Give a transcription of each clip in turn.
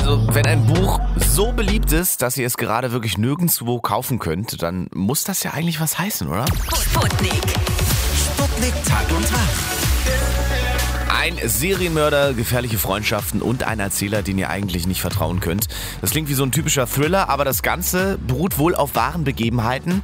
Also, wenn ein Buch so beliebt ist, dass ihr es gerade wirklich nirgendwo kaufen könnt, dann muss das ja eigentlich was heißen, oder? Sputnik. Sputnik Tag und Tag. Ein Serienmörder, gefährliche Freundschaften und ein Erzähler, den ihr eigentlich nicht vertrauen könnt. Das klingt wie so ein typischer Thriller, aber das Ganze beruht wohl auf wahren Begebenheiten.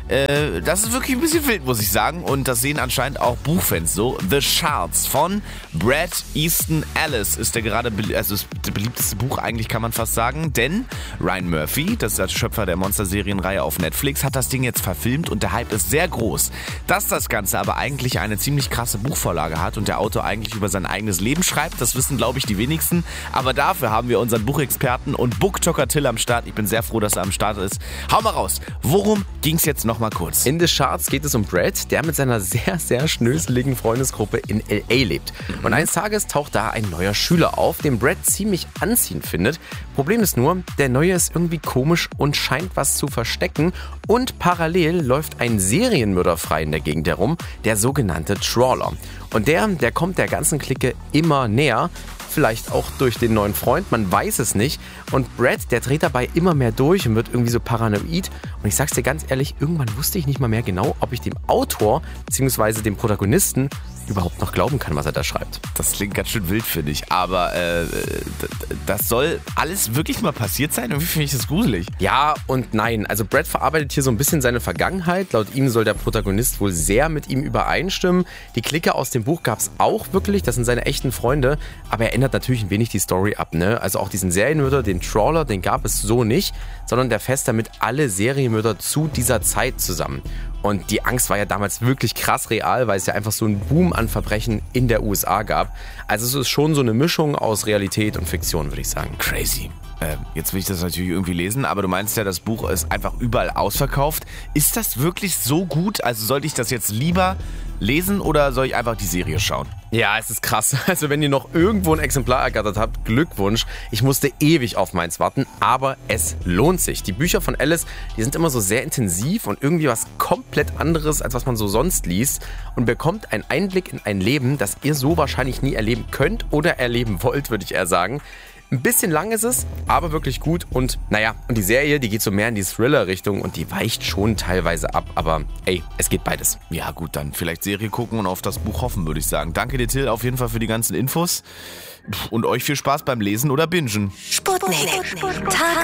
Das ist wirklich ein bisschen wild, muss ich sagen. Und das sehen anscheinend auch Buchfans so. The Shards von Bret Easton Ellis ist das beliebteste Buch eigentlich, kann man fast sagen. Denn Ryan Murphy, das ist der Schöpfer der Monster-Serienreihe auf Netflix, hat das Ding jetzt verfilmt und der Hype ist sehr groß. Dass das Ganze aber eigentlich eine ziemlich krasse Buchvorlage hat und der Autor eigentlich über sein eigenes Leben schreibt, das wissen, glaube ich, die wenigsten. Aber dafür haben wir unseren Buchexperten und Booktalker Till am Start. Ich bin sehr froh, dass er am Start ist. Hau mal raus, worum ging's jetzt noch mal kurz? In The Shards geht es um Brad, der mit seiner sehr, sehr schnöseligen Freundesgruppe in L.A. lebt. Und eines Tages taucht da ein neuer Schüler auf, den Brad ziemlich anziehend findet. Problem ist nur, der Neue ist irgendwie komisch und scheint was zu verstecken. Und parallel läuft ein Serienmörder frei in der Gegend herum, der sogenannte Trawler. Und der kommt der ganzen Clique immer näher. Vielleicht auch durch den neuen Freund, man weiß es nicht. Und Brad, der dreht dabei immer mehr durch und wird irgendwie so paranoid. Und ich sag's dir ganz ehrlich, irgendwann wusste ich nicht mal mehr genau, ob ich dem Autor bzw. dem Protagonisten überhaupt noch glauben kann, was er da schreibt. Das klingt ganz schön wild, finde ich. Aber das soll alles wirklich mal passiert sein? Irgendwie finde ich das gruselig. Ja und nein. Also Brad verarbeitet hier so ein bisschen seine Vergangenheit. Laut ihm soll der Protagonist wohl sehr mit ihm übereinstimmen. Die Clique aus dem Buch gab's auch wirklich. Das sind seine echten Freunde. Aber er ändert natürlich ein wenig die Story ab, ne? Also auch diesen Serienmörder, den Trawler, den gab es so nicht, sondern der fasst damit alle Serienmörder zu dieser Zeit zusammen. Und die Angst war ja damals wirklich krass real, weil es ja einfach so einen Boom an Verbrechen in der USA gab. Also es ist schon so eine Mischung aus Realität und Fiktion, würde ich sagen. Crazy. Jetzt will ich das natürlich irgendwie lesen, aber du meinst ja, das Buch ist einfach überall ausverkauft. Ist das wirklich so gut? Also sollte ich das jetzt lieber lesen oder soll ich einfach die Serie schauen? Ja, es ist krass. Also wenn ihr noch irgendwo ein Exemplar ergattert habt, Glückwunsch. Ich musste ewig auf meins warten, aber es lohnt sich. Die Bücher von Ellis, die sind immer so sehr intensiv und irgendwie was komplett anderes, als was man so sonst liest und bekommt einen Einblick in ein Leben, das ihr so wahrscheinlich nie erleben könnt oder erleben wollt, würde ich eher sagen. Ein bisschen lang ist es, aber wirklich gut und und die Serie, die geht so mehr in die Thriller-Richtung und die weicht schon teilweise ab, aber ey, es geht beides. Ja gut, dann vielleicht Serie gucken und auf das Buch hoffen, würde ich sagen. Danke dir, Till, auf jeden Fall für die ganzen Infos und euch viel Spaß beim Lesen oder Bingen. Sputnik. Tag